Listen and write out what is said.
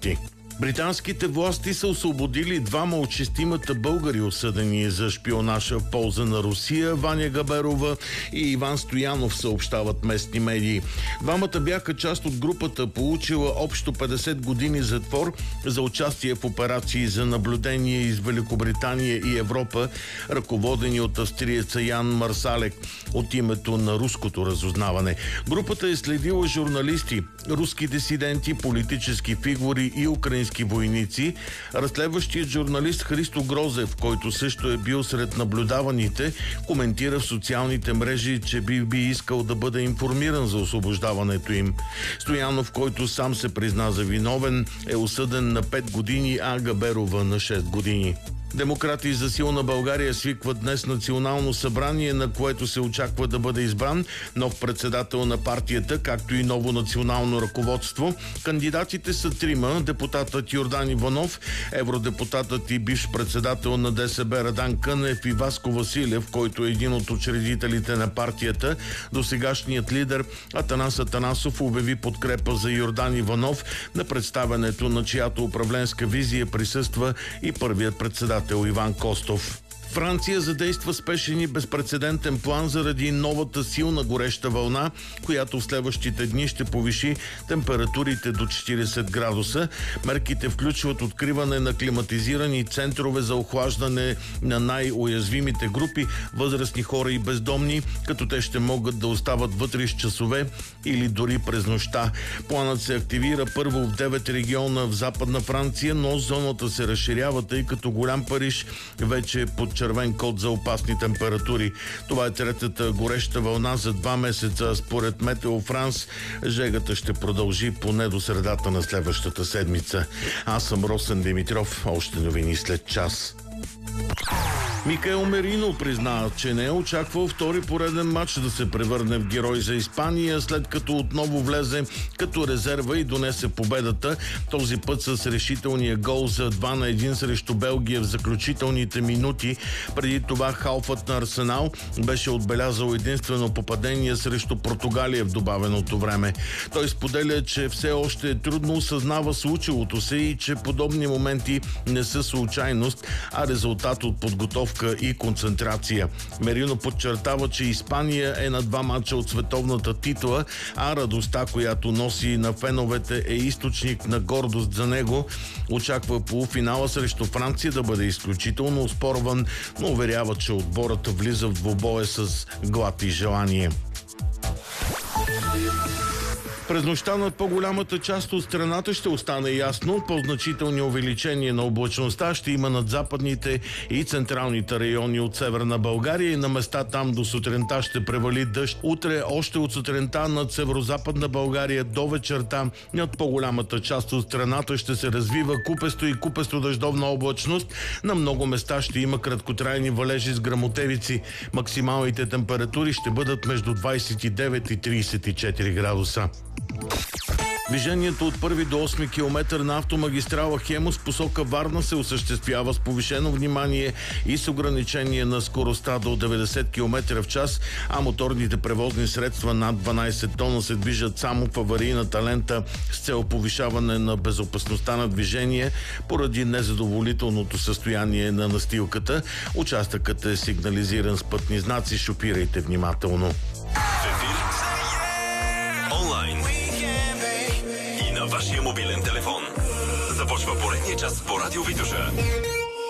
щати. Британските власти са освободили двама от шестимата българи, осъдени за шпионаж в полза на Русия. Ваня Габерова и Иван Стоянов, съобщават местни медии. Двамата бяха част от групата, получила общо 50 години затвор за участие в операции за наблюдение из Великобритания и Европа, ръководени от австриеца Ян Марсалек от името на руското разузнаване. Групата е следила журналисти, руски дисиденти, политически фигури и украински войници. Разследващият журналист Христо Грозев, който също е бил сред наблюдаваните, коментира в социалните мрежи, че би искал да бъде информиран за освобождаването им. Стоянов, който сам се призна за виновен, е осъден на 5 години, а Габерова на 6 години. Демократи за силна България свикват днес национално събрание, на което се очаква да бъде избран нов председател на партията, както и ново национално ръководство. Кандидатите са трима: депутатът Йордан Иванов, евродепутатът и бивш председател на ДСБ Радан Кънев и Васко Василев, който е един от учредителите на партията. Досегашният лидер Атанас Атанасов обяви подкрепа за Йордан Иванов, на представянето на чиято управленска визия присъства и първият председател Иван Костов. Франция задейства спешен и безпрецедентен план заради новата силна гореща вълна, която в следващите дни ще повиши температурите до 40 градуса. Мерките включват откриване на климатизирани центрове за охлаждане на най-уязвимите групи, възрастни хора и бездомни, като те ще могат да остават вътре с часове или дори през нощта. Планът се активира първо в 9 региона в Западна Франция, но зоната се разширява, тъй като Голям Париж вече е под червен код за опасни температури. Това е третата гореща вълна за 2 месеца. Според Метео Франс, жегата ще продължи поне до средата на следващата седмица. Аз съм Росен Димитров. Още новини след час. Микаел Мерино призна, че не е очаквал втори пореден матч да се превърне в герой за Испания, след като отново влезе като резерва и донесе победата. Този път с решителния гол за 2-1 срещу Белгия в заключителните минути. Преди това халфът на Арсенал беше отбелязал единствено попадение срещу Португалия в добавеното време. Той споделя, че все още е трудно осъзнава случилото се и че подобни моменти не са случайност, а резултат от подготовка и концентрация. Мерино подчертава, че Испания е на 2 мача от световната титла, а радостта, която носи на феновете, е източник на гордост за него. Очаква полуфинала срещу Франция да бъде изключително оспорван, но уверява, че отборът влиза в двубоя с глад и желание. През нощта над по-голямата част от страната ще остане ясно. По-значителни увеличения на облачността ще има над западните и централните райони от Северна България и на места там до сутринта ще превали дъжд. Утре още от сутринта над Северозападна България до вечерта над по-голямата част от страната ще се развива купесто и купесто дъждовна облачност. На много места ще има краткотрайни валежи с гръмотевици. Максималните температури ще бъдат между 29 и 34 градуса. Движението от 1 до 8 км на автомагистрала Хемус посока Варна се осъществява с повишено внимание и с ограничение на скоростта до 90 км в час, а моторните превозни средства над 12 тона се движат само в аварийната лента с цел повишаване на безопасността на движение поради незадоволителното състояние на настилката. Участъкът е сигнализиран с пътни знаци. Шофирайте внимателно. Онлайн и на вашия мобилен телефон. Започва поредния час по Радио Витоша.